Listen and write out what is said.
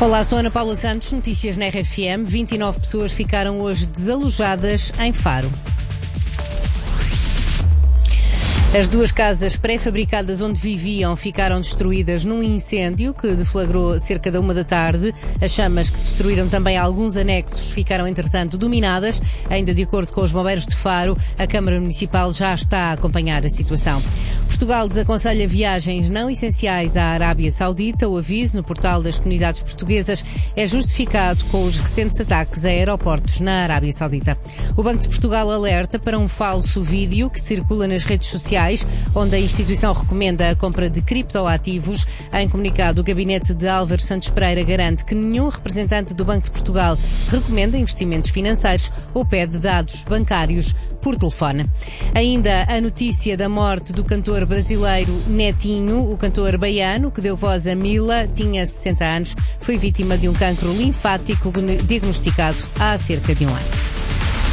Olá, sou Ana Paula Santos, notícias na RFM. 29 pessoas ficaram hoje desalojadas em Faro. As duas casas pré-fabricadas onde viviam ficaram destruídas num incêndio que deflagrou cerca da 1 da tarde. As chamas que destruíram também alguns anexos ficaram, entretanto, dominadas. Ainda de acordo com os bombeiros de Faro, a Câmara Municipal já está a acompanhar a situação. Portugal desaconselha viagens não essenciais à Arábia Saudita. O aviso no portal das comunidades portuguesas é justificado com os recentes ataques a aeroportos na Arábia Saudita. O Banco de Portugal alerta para um falso vídeo que circula nas redes sociais, onde a instituição recomenda a compra de criptoativos. Em comunicado, o gabinete de Álvaro Santos Pereira garante que nenhum representante do Banco de Portugal recomenda investimentos financeiros ou pede dados bancários por telefone. Ainda a notícia da morte do cantor brasileiro Netinho, o cantor baiano, que deu voz a Mila, tinha 60 anos, foi vítima de um cancro linfático diagnosticado há cerca de um ano.